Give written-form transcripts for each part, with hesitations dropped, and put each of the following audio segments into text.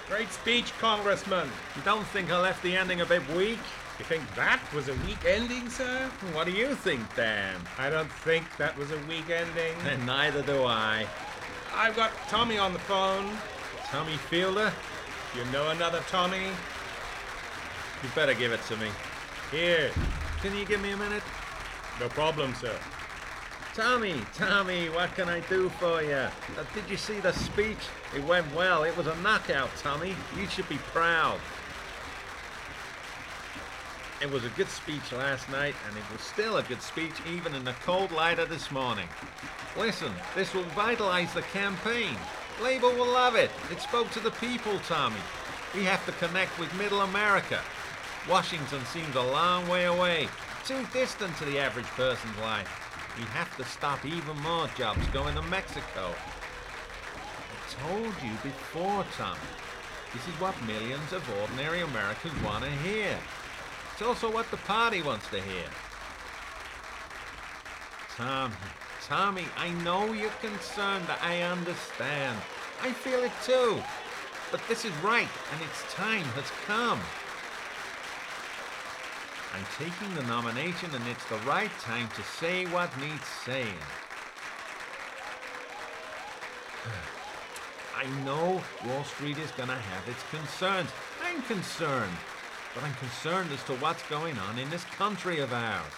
Great speech, Congressman. You don't think I left the ending a bit weak? You think that was a weak ending, sir? What do you think, Dan? I don't think that was a weak ending. And neither do I. I've got Tommy on the phone. Tommy Fielder? You know another Tommy? You better give it to me. Here. Can you give me a minute? No problem, sir. Tommy, what can I do for you? Did you see the speech? It went well. It was a knockout, Tommy. You should be proud. It was a good speech last night, and it was still a good speech even in the cold light of this morning. Listen, this will vitalize the campaign. Labour will love it. It spoke to the people, Tommy. We have to connect with Middle America. Washington seems a long way away, too distant to the average person's life. We have to stop even more jobs going to Mexico. I told you before, Tommy. This is what millions of ordinary Americans want to hear. It's also what the party wants to hear. Tommy, I know you're concerned. I understand. I feel it too. But this is right, and its time has come. I'm taking the nomination, and it's the right time to say what needs saying. I know Wall Street is going to have its concerns. I'm concerned. But I'm concerned as to what's going on in this country of ours.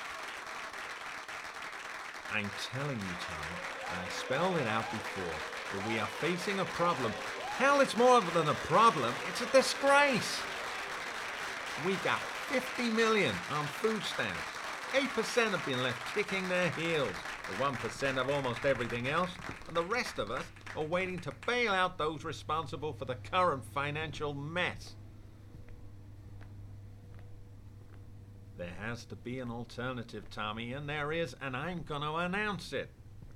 I'm telling you, Tommy, and I spelled it out before, that we are facing a problem. Hell, it's more than a problem. It's a disgrace. We got 50 million on food stamps. 8% have been left kicking their heels. The 1% of almost everything else, and the rest of us are waiting to bail out those responsible for the current financial mess. There has to be an alternative, Tommy, and there is, and I'm going to announce it.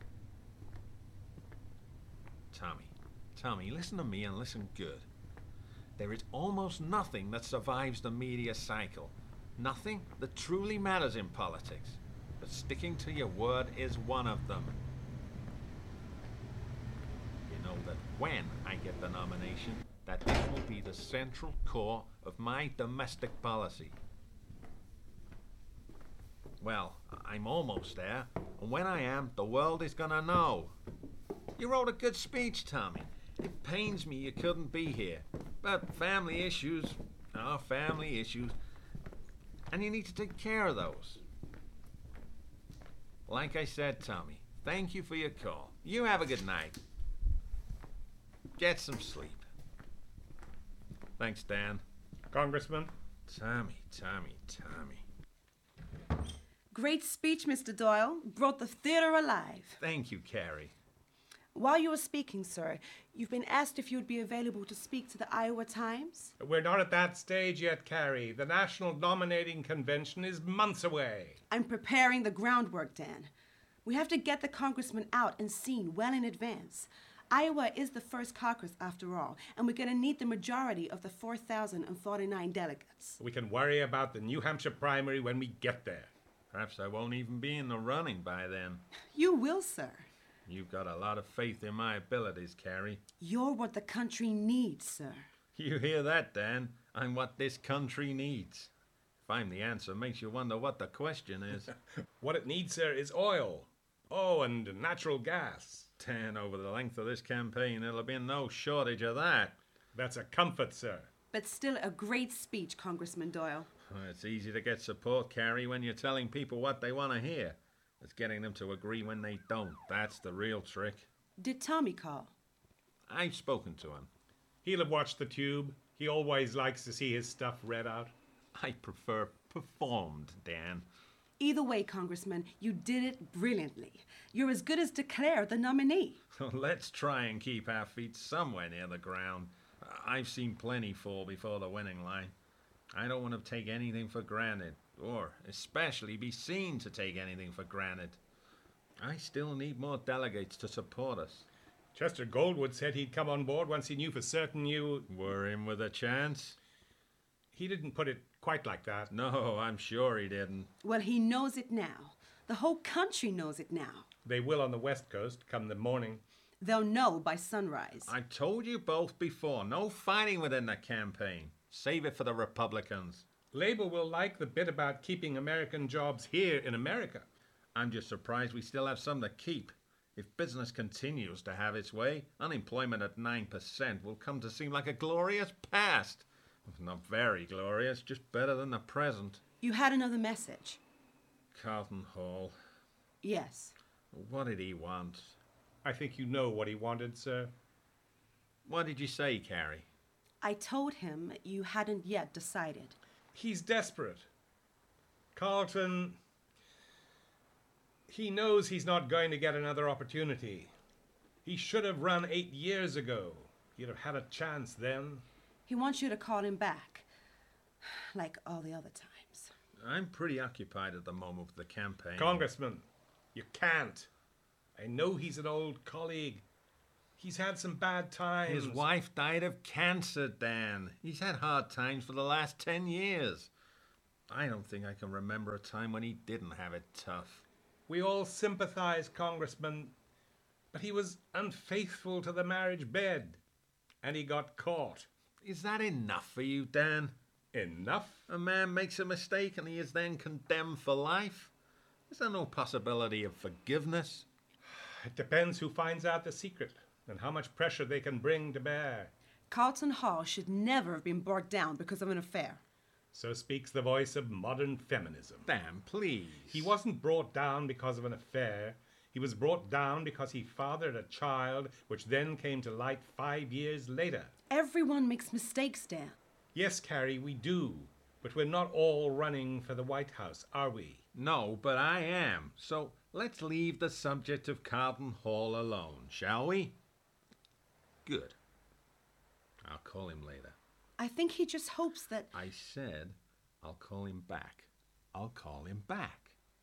Tommy, listen to me and listen good. There is almost nothing that survives the media cycle. Nothing that truly matters in politics. But sticking to your word is one of them. You know that when I get the nomination, that this will be the central core of my domestic policy. Well, I'm almost there, and when I am, the world is gonna know. You wrote a good speech, Tommy. It pains me you couldn't be here, but family issues are family issues, and you need to take care of those. Like I said, Tommy, thank you for your call. You have a good night. Get some sleep. Thanks, Dan. Congressman? Tommy. Great speech, Mr. Doyle. Brought the theater alive. Thank you, Carrie. While you were speaking, sir, you've been asked if you'd be available to speak to the Iowa Times. We're not at that stage yet, Carrie. The National Nominating Convention is months away. I'm preparing the groundwork, Dan. We have to get the congressman out and seen well in advance. Iowa is the first caucus, after all, and we're going to need the majority of the 4,049 delegates. We can worry about the New Hampshire primary when we get there. Perhaps I won't even be in the running by then. You will, sir. You've got a lot of faith in my abilities, Carrie. You're what the country needs, sir. You hear that, Dan? I'm what this country needs. If I'm the answer, makes you wonder what the question is. What it needs, sir, is oil. Oh, and natural gas. Dan, over the length of this campaign, there'll be no shortage of that. That's a comfort, sir. But still a great speech, Congressman Doyle. It's easy to get support, Carrie, when you're telling people what they want to hear. It's getting them to agree when they don't. That's the real trick. Did Tommy call? I've spoken to him. He'll have watched the tube. He always likes to see his stuff read out. I prefer performed, Dan. Either way, Congressman, you did it brilliantly. You're as good as declared the nominee. Let's try and keep our feet somewhere near the ground. I've seen plenty fall before the winning line. I don't want to take anything for granted, or especially be seen to take anything for granted. I still need more delegates to support us. Chester Goldwood said he'd come on board once he knew for certain you were in with a chance. He didn't put it quite like that. No, I'm sure he didn't. Well, he knows it now. The whole country knows it now. They will on the West Coast come the morning. They'll know by sunrise. I told you both before, no fighting within the campaign. Save it for the Republicans. Labour will like the bit about keeping American jobs here in America. I'm just surprised we still have some to keep. If business continues to have its way, unemployment at 9% will come to seem like a glorious past. Not very glorious, just better than the present. You had another message. Carlton Hall. Yes. What did he want? I think you know what he wanted, sir. What did you say, Carrie? I told him you hadn't yet decided. He's desperate. Carlton, he knows he's not going to get another opportunity. He should have run 8 years ago. He'd have had a chance then. He wants you to call him back, like all the other times. I'm pretty occupied at the moment with the campaign. Congressman, you can't. I know he's an old colleague. He's had some bad times. His wife died of cancer, Dan. He's had hard times for the last 10 years. I don't think I can remember a time when he didn't have it tough. We all sympathize, Congressman, but he was unfaithful to the marriage bed, and he got caught. Is that enough for you, Dan? Enough? A man makes a mistake and he is then condemned for life? Is there no possibility of forgiveness? It depends who finds out the secret and how much pressure they can bring to bear. Carlton Hall should never have been brought down because of an affair. So speaks the voice of modern feminism. Dan, please. He wasn't brought down because of an affair. He was brought down because he fathered a child which then came to light 5 years later. Everyone makes mistakes, Dan. Yes, Carrie, we do. But we're not all running for the White House, are we? No, but I am. So let's leave the subject of Carlton Hall alone, shall we? Good. I'll call him later. I think he just hopes that... I said I'll call him back. I'll call him back.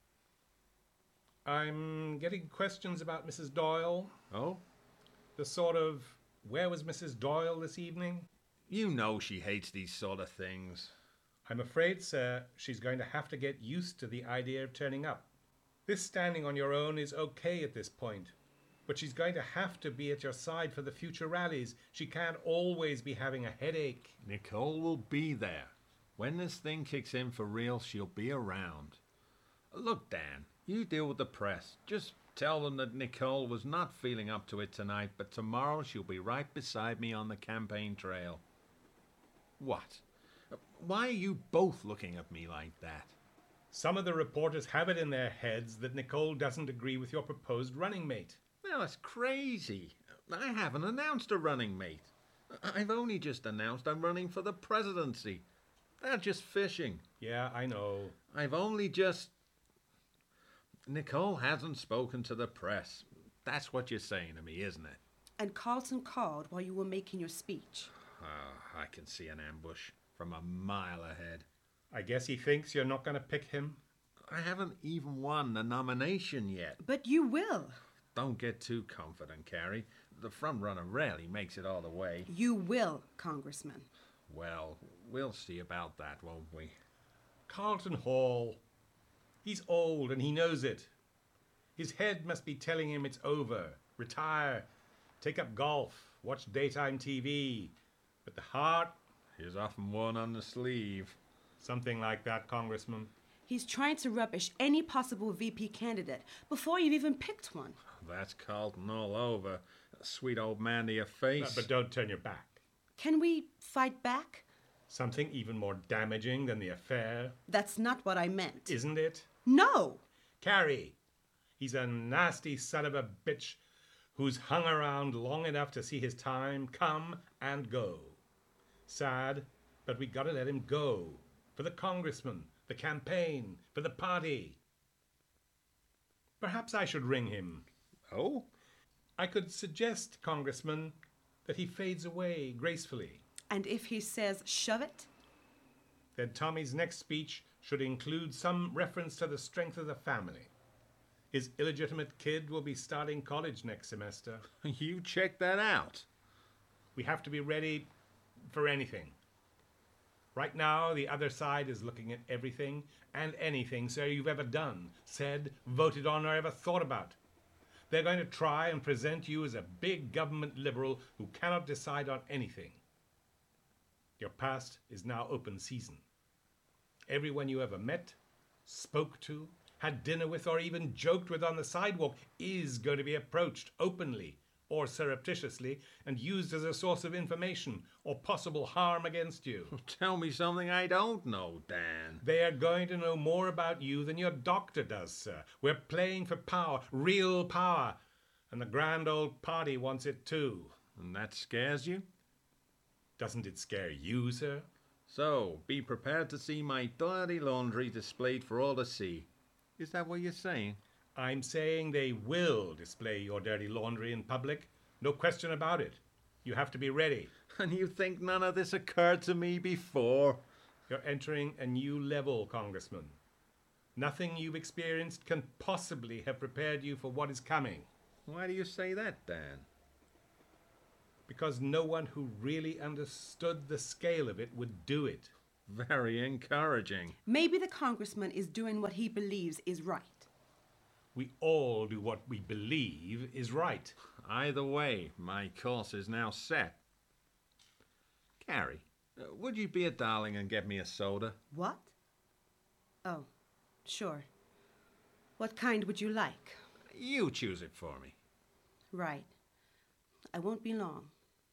I'm getting questions about Mrs. Doyle. Oh? The sort of, where was Mrs. Doyle this evening? You know she hates these sort of things. I'm afraid, sir, she's going to have to get used to the idea of turning up. This standing on your own is okay at this point, but she's going to have to be at your side for the future rallies. She can't always be having a headache. Nicole will be there. When this thing kicks in for real, she'll be around. Look, Dan, you deal with the press. Just tell them that Nicole was not feeling up to it tonight, but tomorrow she'll be right beside me on the campaign trail. What? Why are you both looking at me like that? Some of the reporters have it in their heads that Nicole doesn't agree with your proposed running mate. Well, that's crazy. I haven't announced a running mate. I've only just announced I'm running for the presidency. They're just fishing. Yeah, I know. I've only just... Nicole hasn't spoken to the press. That's what you're saying to me, isn't it? And Carlton called while you were making your speech. I can see an ambush from a mile ahead. I guess he thinks you're not going to pick him. I haven't even won the nomination yet. But you will. Don't get too confident, Carrie. The front runner rarely makes it all the way. You will, Congressman. Well, we'll see about that, won't we? Carlton Hall. He's old and he knows it. His head must be telling him it's over. Retire. Take up golf. Watch daytime TV. But the heart... is often worn on the sleeve. Something like that, Congressman. He's trying to rubbish any possible VP candidate before you've even picked one. That's Carlton all over. A sweet old man to your face. But don't turn your back. Can we fight back? Something even more damaging than the affair. That's not what I meant. Isn't it? No! Carrie. He's a nasty son of a bitch who's hung around long enough to see his time come and go. Sad, but we gotta let him go. For the congressman, the campaign, for the party. Perhaps I should ring him. Oh? I could suggest, Congressman, that he fades away gracefully. And if he says, shove it? Then Tommy's next speech should include some reference to the strength of the family. His illegitimate kid will be starting college next semester. You check that out. We have to be ready for anything. Right now, the other side is looking at everything and anything, sir, you've ever done, said, voted on, or ever thought about. They're going to try and present you as a big government liberal who cannot decide on anything. Your past is now open season. Everyone you ever met, spoke to, had dinner with, or even joked with on the sidewalk is going to be approached openly or surreptitiously and used as a source of information or possible harm against you. Tell me something I don't know, Dan. They are going to know more about you than your doctor does, sir. We're playing for power, real power, and the grand old party wants it too. And that scares you? Doesn't it scare you, sir? So, be prepared to see my dirty laundry displayed for all to see. Is that what you're saying? I'm saying they will display your dirty laundry in public. No question about it. You have to be ready. And you think none of this occurred to me before? You're entering a new level, Congressman. Nothing you've experienced can possibly have prepared you for what is coming. Why do you say that, Dan? Because no one who really understood the scale of it would do it. Very encouraging. Maybe the congressman is doing what he believes is right. We all do what we believe is right. Either way, my course is now set. Carrie, would you be a darling and get me a soda? What? Oh, sure. What kind would you like? You choose it for me. Right. I won't be long.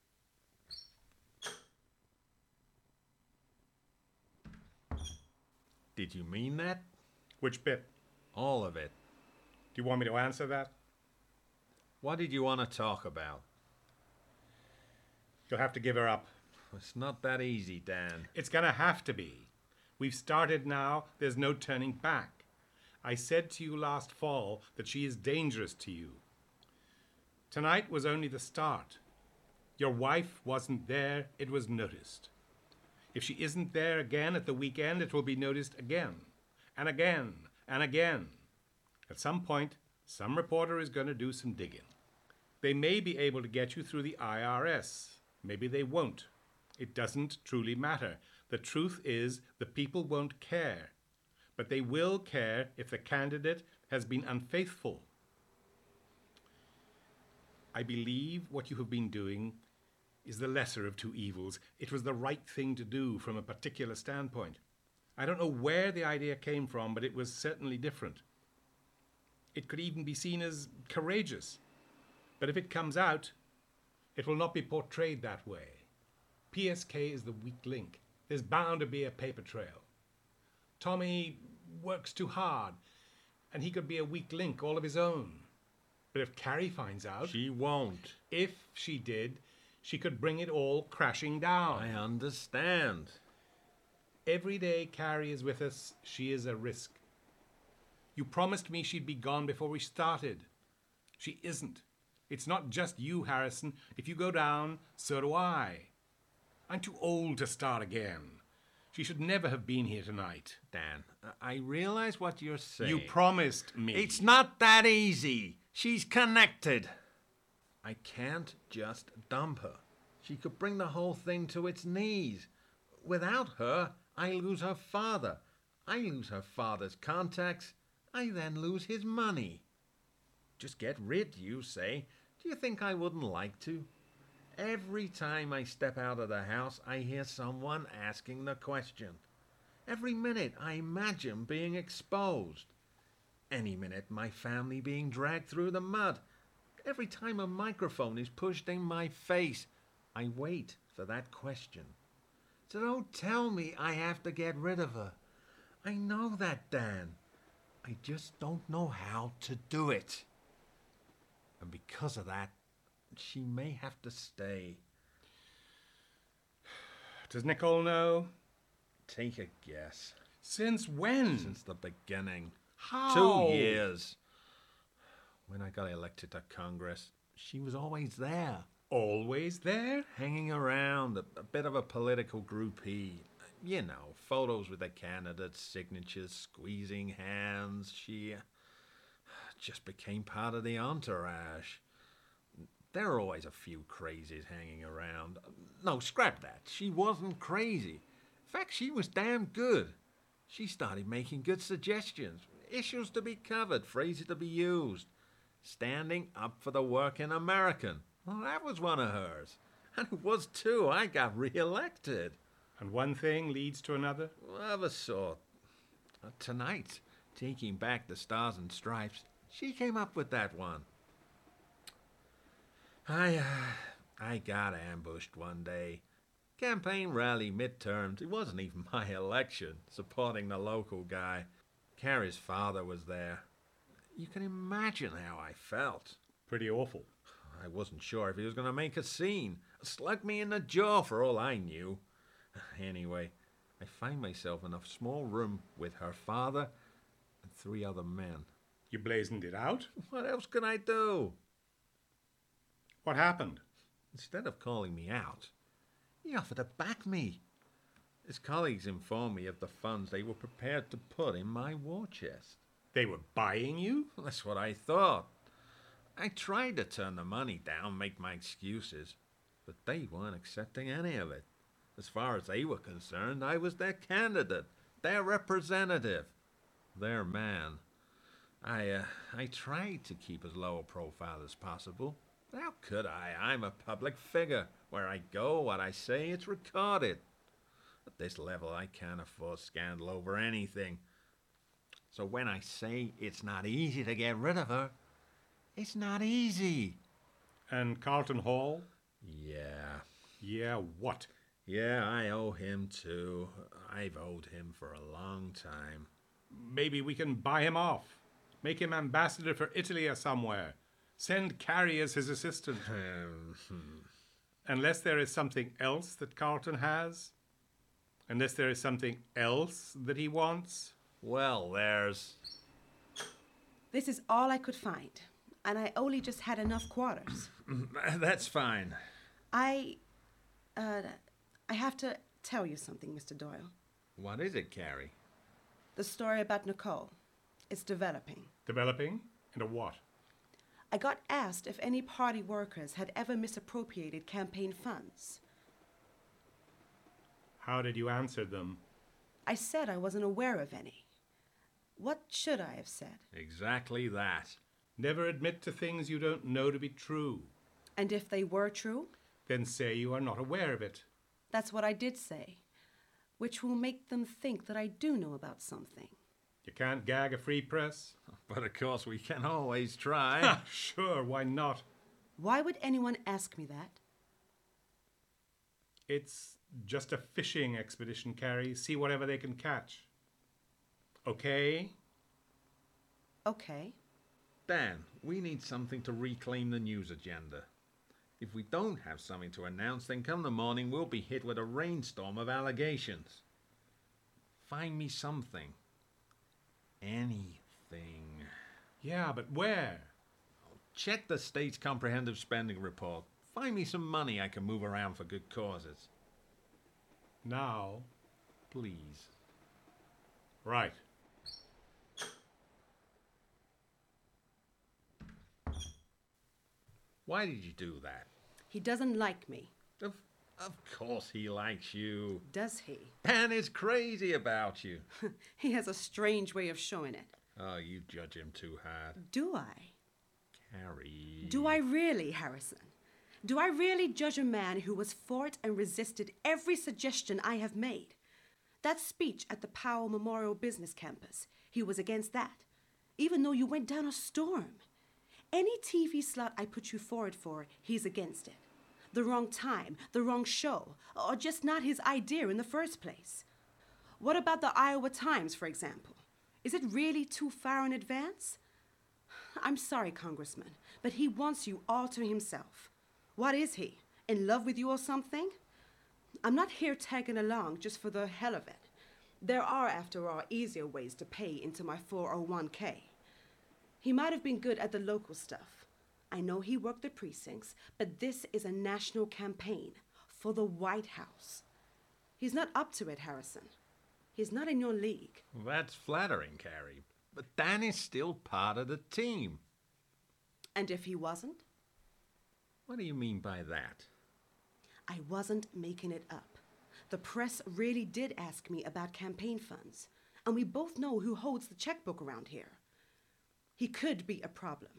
Did you mean that? Which bit? All of it. Do you want me to answer that? What did you want to talk about? You'll have to give her up. It's not that easy, Dan. It's gonna have to be. We've started now. There's no turning back. I said to you last fall that she is dangerous to you. Tonight was only the start. Your wife wasn't there. It was noticed. If she isn't there again at the weekend, it will be noticed again, and again, and again. At some point, some reporter is going to do some digging. They may be able to get you through the IRS. Maybe they won't. It doesn't truly matter. The truth is, the people won't care. But they will care if the candidate has been unfaithful. I believe what you have been doing is the lesser of two evils. It was the right thing to do from a particular standpoint. I don't know where the idea came from, but it was certainly different. It could even be seen as courageous. But if it comes out, it will not be portrayed that way. PSK is the weak link. There's bound to be a paper trail. Tommy works too hard, and he could be a weak link all of his own. But if Carrie finds out... She won't. If she did, she could bring it all crashing down. I understand. Every day Carrie is with us, she is a risk. You promised me she'd be gone before we started. She isn't. It's not just you, Harrison. If you go down, so do I. I'm too old to start again. She should never have been here tonight. Dan, I realize what you're saying. You promised me. It's not that easy. She's connected. I can't just dump her. She could bring the whole thing to its knees. Without her, I lose her father. I lose her father's contacts. I then lose his money. Just get rid, you say. Do you think I wouldn't like to? Every time I step out of the house, I hear someone asking the question. Every minute, I imagine being exposed. Any minute, my family being dragged through the mud. Every time a microphone is pushed in my face, I wait for that question. So don't tell me I have to get rid of her. I know that, Dan. I just don't know how to do it. And because of that, she may have to stay. Does Nicole know? Take a guess. Since when? Since the beginning. How? 2 years. When I got elected to Congress, she was always there. Always there? Hanging around, a bit of a political groupie. You know, photos with the candidates, signatures, squeezing hands. She just became part of the entourage. There are always a few crazies hanging around. No, scrap that. She wasn't crazy. In fact, she was damn good. She started making good suggestions. Issues to be covered, phrases to be used. Standing up for the working American. Well, that was one of hers. And it was too. I got re-elected. And one thing leads to another? Of a sort. Tonight, taking back the Stars and Stripes, she came up with that one. I got ambushed one day. Campaign rally midterms. It wasn't even my election, supporting the local guy. Carrie's father was there. You can imagine how I felt. Pretty awful. I wasn't sure if he was going to make a scene. Slug me in the jaw for all I knew. Anyway, I find myself in a small room with her father and 3 other men. You blazoned it out? What else can I do? What happened? Instead of calling me out, he offered to back me. His colleagues informed me of the funds they were prepared to put in my war chest. They were buying you? That's what I thought. I tried to turn the money down, make my excuses, but they weren't accepting any of it. As far as they were concerned, I was their candidate, their representative, their man. I tried to keep as low a profile as possible. How could I? I'm a public figure. Where I go, what I say, it's recorded. At this level, I can't afford scandal over anything. So when I say it's not easy to get rid of her, it's not easy. And Carlton Hall? Yeah. Yeah, what? Yeah, I owe him too. I've owed him for a long time. Maybe we can buy him off. Make him ambassador for Italy or somewhere. Send Carrie as his assistant. Unless there is something else that Carlton has. Unless there is something else that he wants. Well, there's... This is all I could find, and I only just had enough quarters. That's fine. I have to tell you something, Mr. Doyle. What is it, Carrie? The story about Nicole. It's developing. Developing? Into what? I got asked if any party workers had ever misappropriated campaign funds. How did you answer them? I said I wasn't aware of any. What should I have said? Exactly that. Never admit to things you don't know to be true. And if they were true? Then say you are not aware of it. That's what I did say, which will make them think that I do know about something. You can't gag a free press? But of course we can always try. Sure, why not? Why would anyone ask me that? It's just a fishing expedition, Carrie. See whatever they can catch. Okay? Okay. Dan, we need something to reclaim the news agenda. If we don't have something to announce, then come the morning we'll be hit with a rainstorm of allegations. Find me something. Anything. Yeah, but where? Check the state's comprehensive spending report. Find me some money I can move around for good causes. Now? Please. Right. Why did you do that? He doesn't like me. Of course he likes you. Does he? Dan is crazy about you. He has a strange way of showing it. Oh, you judge him too hard. Do I? Carrie. Do I really, Harrison? Do I really judge a man who was for it and resisted every suggestion I have made? That speech at the Powell Memorial Business Campus, he was against that, even though you went down a storm. Any TV slot I put you forward for, he's against it. The wrong time, the wrong show, or just not his idea in the first place. What about the Iowa Times, for example? Is it really too far in advance? I'm sorry, Congressman, but he wants you all to himself. What is he? In love with you or something? I'm not here tagging along just for the hell of it. There are, after all, easier ways to pay into my 401k. He might have been good at the local stuff. I know he worked the precincts, but this is a national campaign for the White House. He's not up to it, Harrison. He's not in your league. That's flattering, Carrie. But Dan is still part of the team. And if he wasn't? What do you mean by that? I wasn't making it up. The press really did ask me about campaign funds, and we both know who holds the checkbook around here. He could be a problem,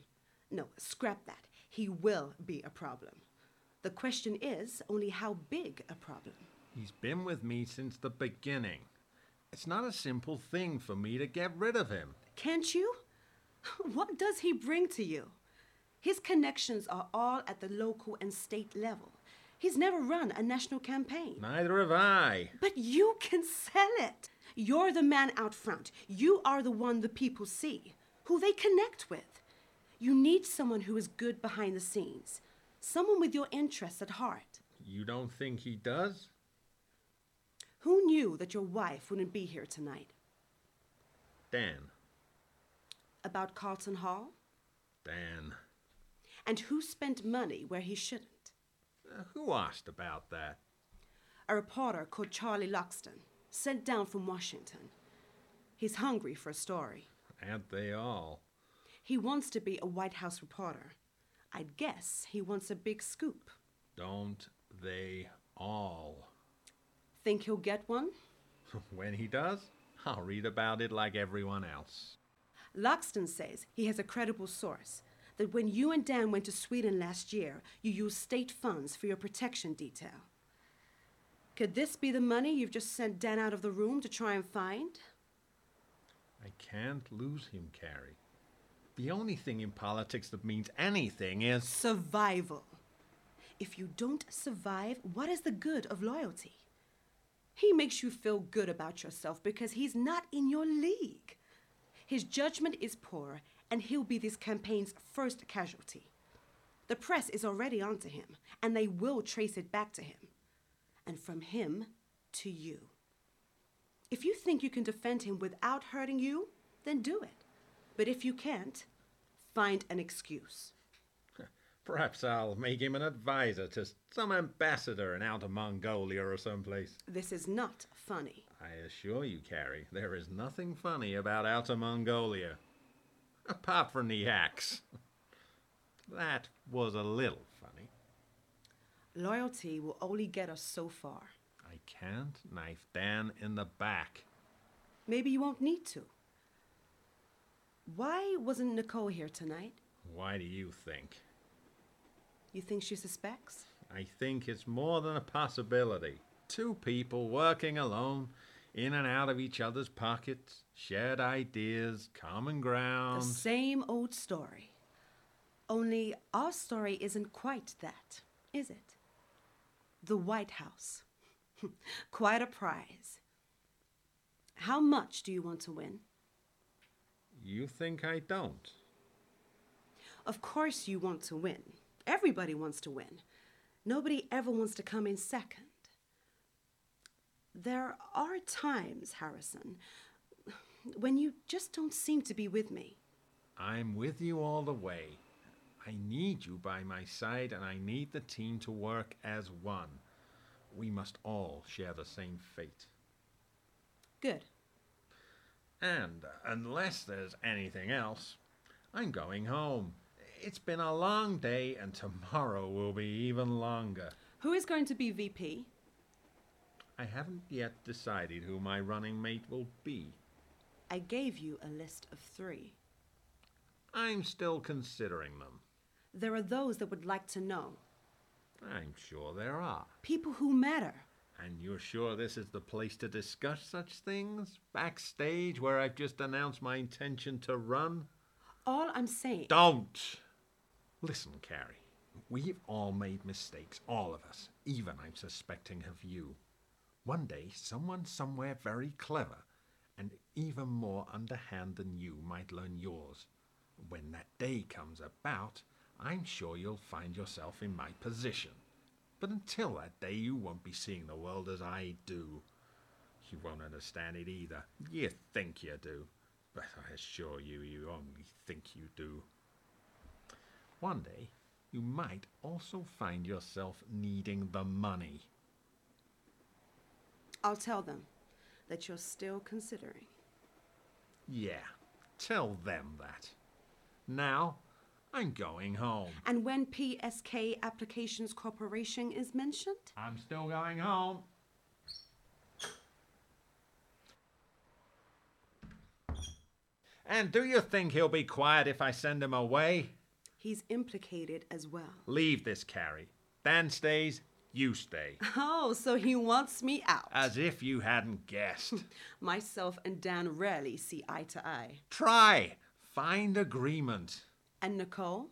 No, scrap that. He will be a problem. The question is only how big a problem. He's been with me since the beginning. It's not a simple thing for me to get rid of him. Can't you? What does he bring to you? His connections are all at the local and state level. He's never run a national campaign. Neither have I. But you can sell it. You're the man out front. You are the one the people see, who they connect with. You need someone who is good behind the scenes, someone with your interests at heart. You don't think he does? Who knew that your wife wouldn't be here tonight? Dan. About Carlton Hall? Dan. And who spent money where he shouldn't? Who asked about that? A reporter called Charlie Loxton, sent down from Washington. He's hungry for a story. Aren't they all? He wants to be a White House reporter. I'd guess he wants a big scoop. Don't they all? Think he'll get one? When he does, I'll read about it like everyone else. Loxton says he has a credible source, that when you and Dan went to Sweden last year, you used state funds for your protection detail. Could this be the money you've just sent Dan out of the room to try and find? I can't lose him, Carrie. The only thing in politics that means anything is... survival. If you don't survive, what is the good of loyalty? He makes you feel good about yourself because he's not in your league. His judgment is poor, and he'll be this campaign's first casualty. The press is already onto him, and they will trace it back to him. And from him to you. If you think you can defend him without hurting you, then do it. But if you can't, find an excuse. Perhaps I'll make him an advisor to some ambassador in Outer Mongolia or someplace. This is not funny. I assure you, Carrie, there is nothing funny about Outer Mongolia. Apart from the axe. That was a little funny. Loyalty will only get us so far. I can't knife Dan in the back. Maybe you won't need to. Why wasn't Nicole here tonight? Why do you think? You think she suspects? I think it's more than a possibility. Two people working alone, in and out of each other's pockets, shared ideas, common ground. The same old story. Only our story isn't quite that, is it? The White House. Quite a prize. How much do you want to win? You think I don't? Of course you want to win. Everybody wants to win. Nobody ever wants to come in second. There are times, Harrison, when you just don't seem to be with me. I'm with you all the way. I need you by my side, and I need the team to work as one. We must all share the same fate. Good. And unless there's anything else, I'm going home. It's been a long day, and tomorrow will be even longer. Who is going to be VP? I haven't yet decided who my running mate will be. I gave you a list of 3. I'm still considering them. There are those that would like to know. I'm sure there are. People who matter. And you're sure this is the place to discuss such things? Backstage, where I've just announced my intention to run? All I'm saying... Don't! Listen, Carrie. We've all made mistakes, all of us. Even I'm suspecting of you. One day, someone somewhere very clever and even more underhand than you might learn yours. When that day comes about, I'm sure you'll find yourself in my position. But until that day, you won't be seeing the world as I do. You won't understand it either. You think you do. But I assure you, you only think you do. One day, you might also find yourself needing the money. I'll tell them that you're still considering. Yeah, tell them that. Now, I'm going home. And when PSK Applications Corporation is mentioned? I'm still going home. And do you think he'll be quiet if I send him away? He's implicated as well. Leave this, Carrie. Dan stays, you stay. Oh, so he wants me out. As if you hadn't guessed. Myself and Dan rarely see eye to eye. Try. Find agreement. And Nicole?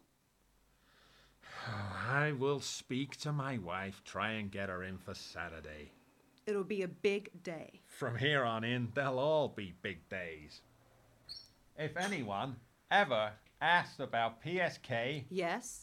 I will speak to my wife, try and get her in for Saturday. It'll be a big day. From here on in, they'll all be big days. If anyone ever asks about PSK, Yes?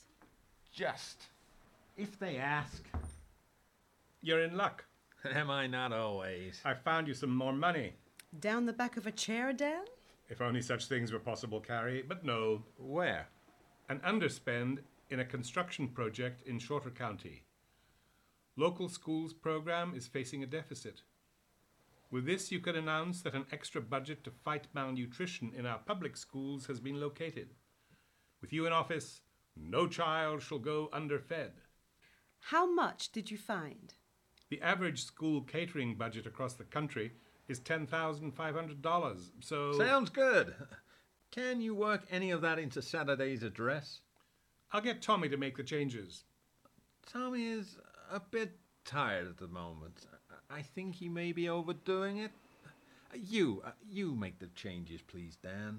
if they ask, You're in luck. am I not always? I found you some more money. Down the back of a chair, Dan? If only such things were possible, Carrie. But no. Where? An underspend in a construction project in Shorter County. Local schools program is facing a deficit. With this, you can announce that an extra budget to fight malnutrition in our public schools has been located. With you in office, no child shall go underfed. How much did you find? The average school catering budget across the country is $10,500, so... Sounds good. Can you work any of that into Saturday's address? I'll get Tommy to make the changes. Tommy is a bit tired at the moment. I think he may be overdoing it. You make the changes, please, Dan.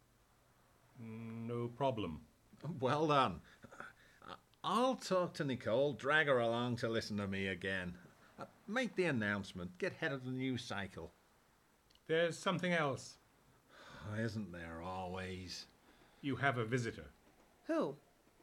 No problem. Well done. I'll talk to Nicole, drag her along to listen to me again. Make the announcement, get ahead of the news cycle. There's something else. Isn't there always? You have a visitor. Who?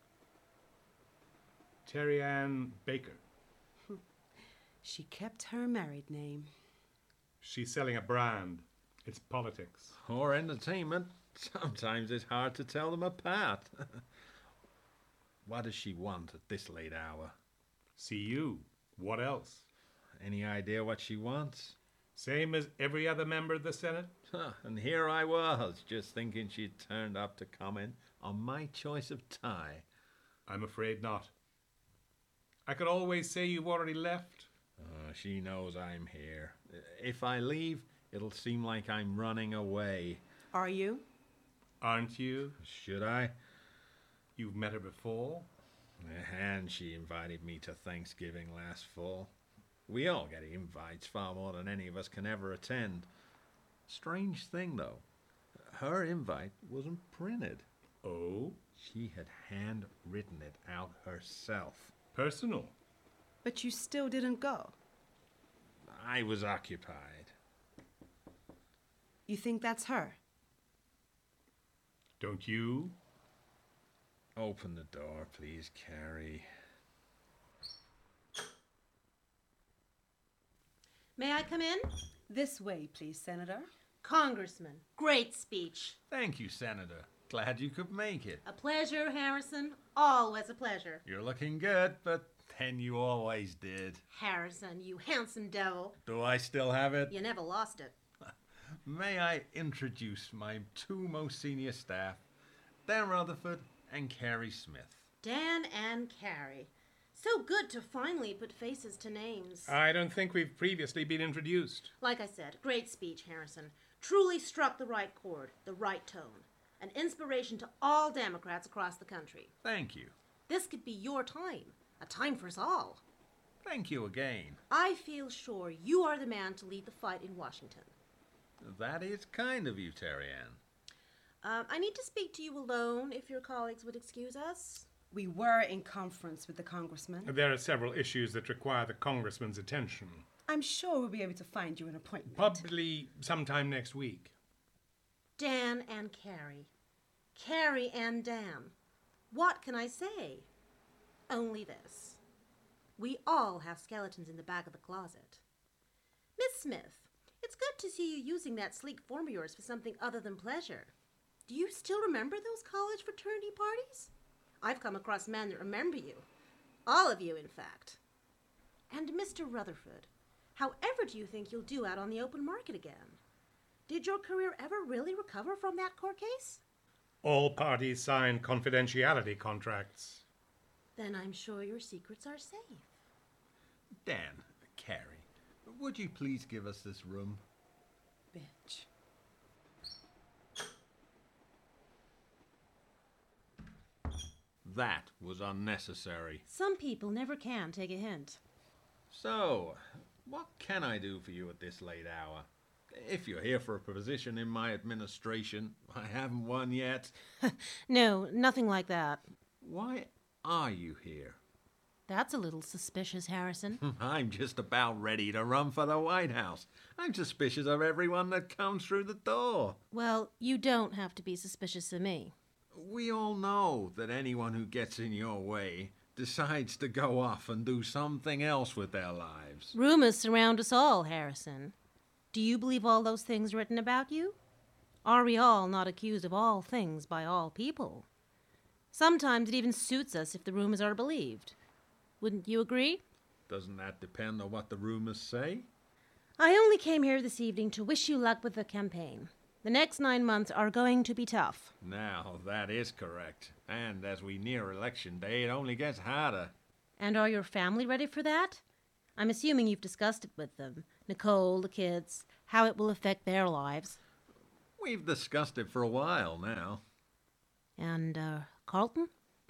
Terry Ann Baker. She kept her married name. She's selling a brand. It's politics. Or entertainment. Sometimes it's hard to tell them apart. What does she want at this late hour? See you. What else? Any idea what she wants? Same as every other member of the Senate? And here I was, just thinking she'd turned up to comment on my choice of tie. I'm afraid not. I could always say you've already left. She knows I'm here. If I leave, it'll seem like I'm running away. Are you? Aren't you? Should I? You've met her before. And she invited me to Thanksgiving last fall. We all get invites far more than any of us can ever attend. Strange thing, though. Her invite wasn't printed. Oh? She had handwritten it out herself. Personal. But you still didn't go. I was occupied. You think that's her? Don't you? Open the door, please, Carrie. May I come in? This way, please, Senator. Congressman, great speech. Thank you, Senator. Glad you could make it. A pleasure, Harrison. Always a pleasure. You're looking good, but then you always did. Harrison, you handsome devil. Do I still have it? You never lost it. May I introduce my two most senior staff, Dan Rutherford and Carrie Smith. Dan and Carrie. So good to finally put faces to names. I don't think we've previously been introduced. Like I said, great speech, Harrison. Truly struck the right chord, the right tone. An inspiration to all Democrats across the country. Thank you. This could be your time. A time for us all. Thank you again. I feel sure you are the man to lead the fight in Washington. That is kind of you, Terry Ann. I need to speak to you alone, if your colleagues would excuse us. We were in conference with the congressman. There are several issues that require the congressman's attention. I'm sure we'll be able to find you an appointment. Probably sometime next week. Dan and Carrie. Carrie and Dan. What can I say? Only this. We all have skeletons in the back of the closet. Miss Smith, it's good to see you using that sleek form of yours for something other than pleasure. Do you still remember those college fraternity parties? I've come across men that remember you. All of you, in fact. And Mr. Rutherford, however do you think you'll do out on the open market again? Did your career ever really recover from that court case? All parties signed confidentiality contracts. Then I'm sure your secrets are safe. Dan, Carrie, would you please give us this room? Bitch. That was unnecessary. Some people never can take a hint. So, what can I do for you at this late hour? If you're here for a position in my administration, I haven't won yet. No, nothing like that. Why are you here? That's a little suspicious, Harrison. I'm just about ready to run for the White House. I'm suspicious of everyone that comes through the door. Well, you don't have to be suspicious of me. We all know that anyone who gets in your way decides to go off and do something else with their lives. Rumors surround us all, Harrison. Do you believe all those things written about you? Are we all not accused of all things by all people? Sometimes it even suits us if the rumors are believed. Wouldn't you agree? Doesn't that depend on what the rumors say? I only came here this evening to wish you luck with the campaign. The next 9 months are going to be tough. Now, that is correct. And as we near election day, it only gets harder. And are your family ready for that? I'm assuming you've discussed it with them. Nicole, the kids, how it will affect their lives. We've discussed it for a while now. And, Carlton?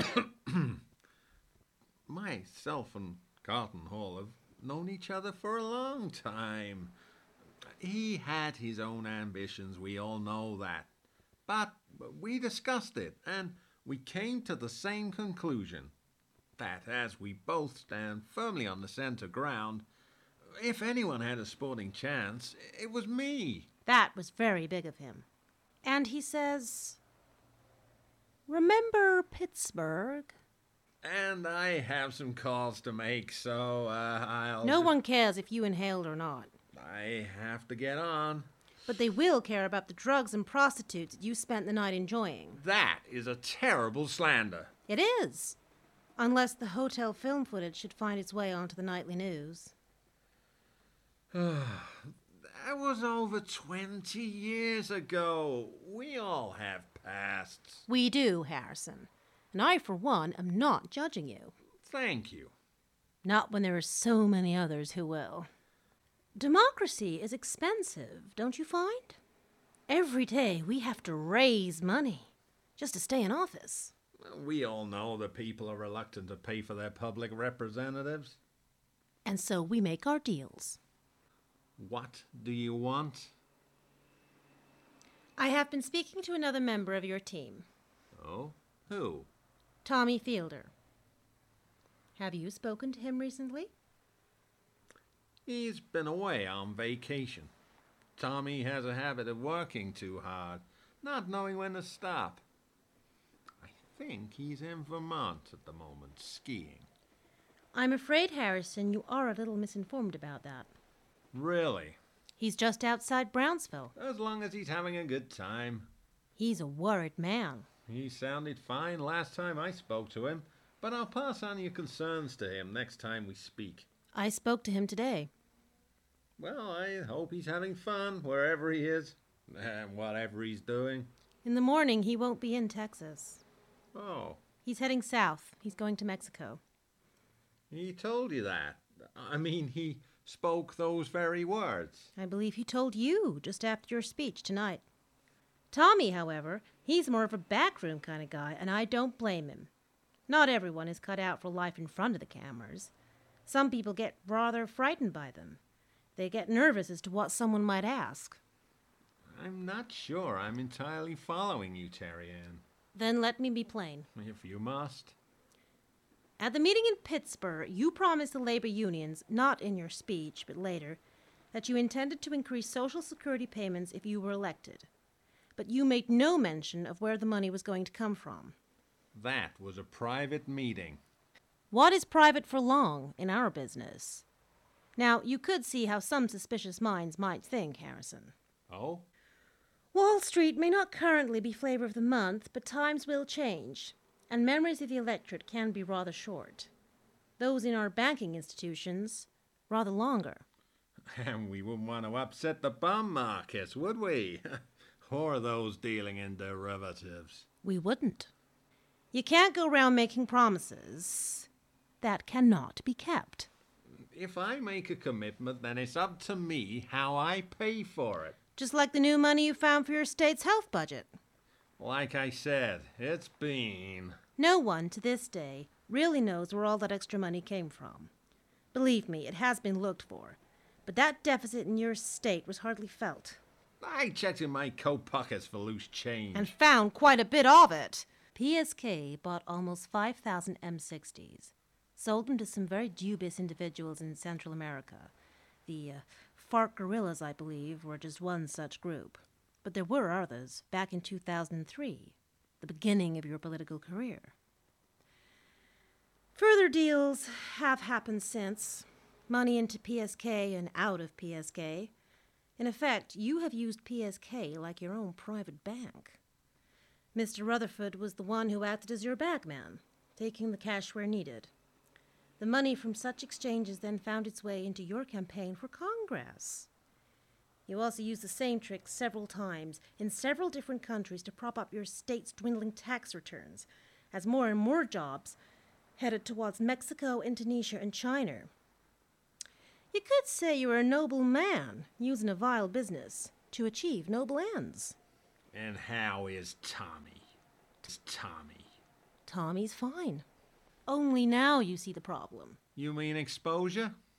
Myself and Carlton Hall have known each other for a long time. He had his own ambitions, we all know that. But we discussed it, and we came to the same conclusion. That as we both stand firmly on the centre ground, if anyone had a sporting chance, it was me. That was very big of him. And he says, "Remember Pittsburgh?" And I have some calls to make, so I'll... No one cares if you inhaled or not. I have to get on. But they will care about the drugs and prostitutes you spent the night enjoying. That is a terrible slander. It is. Unless the hotel film footage should find its way onto the nightly news. That was over 20 years ago. We all have pasts. We do, Harrison. And I, for one, am not judging you. Thank you. Not when there are so many others who will. Democracy is expensive, don't you find? Every day we have to raise money just to stay in office. We all know that people are reluctant to pay for their public representatives. And so we make our deals. What do you want? I have been speaking to another member of your team, Oh? Who? Tommy Fielder. Have you spoken to him recently? He's been away on vacation. Tommy has a habit of working too hard, not knowing when to stop. I think he's in Vermont at the moment, skiing. I'm afraid, Harrison, you are a little misinformed about that. Really? He's just outside Brownsville. As long as he's having a good time. He's a worried man. He sounded fine last time I spoke to him, but I'll pass on your concerns to him next time we speak. I spoke to him today. Well, I hope he's having fun wherever he is, and whatever he's doing. In the morning, he won't be in Texas. Oh, He's heading south. He's going to Mexico. he told you that. I mean, he spoke those very words. I believe he told you just after your speech tonight. Tommy, however, he's more of a backroom kind of guy, and I don't blame him. Not everyone is cut out for life in front of the cameras. Some people get rather frightened by them. They get nervous as to what someone might ask. I'm not sure I'm entirely following you, Terry Ann. Then let me be plain. If you must. At the meeting in Pittsburgh, you promised the labor unions, not in your speech, but later, that you intended to increase Social Security payments if you were elected. But you made no mention of where the money was going to come from. That was a private meeting. What is private for long in our business? Now, you could see how some suspicious minds might think, Harrison. Oh? Wall Street may not currently be flavor of the month, but times will change, and memories of the electorate can be rather short. Those in our banking institutions, rather longer. And we wouldn't want to upset the bond markets, would we? Or those dealing in derivatives. We wouldn't. You can't go round making promises that cannot be kept. If I make a commitment, then it's up to me how I pay for it. Just like the new money you found for your state's health budget. Like I said, it's been... No one, to this day, really knows where all that extra money came from. Believe me, it has been looked for. But that deficit in your state was hardly felt. I checked in my coat pockets for loose change. And found quite a bit of it. PSK bought almost 5,000 M60s. Sold them to some very dubious individuals in Central America. The FARC guerrillas, I believe, were just one such group. But there were others, back in 2003, the beginning of your political career. Further deals have happened since. Money into PSK and out of PSK. In effect, you have used PSK like your own private bank. Mr. Rutherford was the one who acted as your bagman, taking the cash where needed. The money from such exchanges then found its way into your campaign for Congress. You also used the same trick several times in several different countries to prop up your state's dwindling tax returns, as more and more jobs headed towards Mexico, Indonesia, and China. You could say you were a noble man, using a vile business to achieve noble ends. And how is Tommy? Tommy's fine. Only now you see the problem. You mean exposure?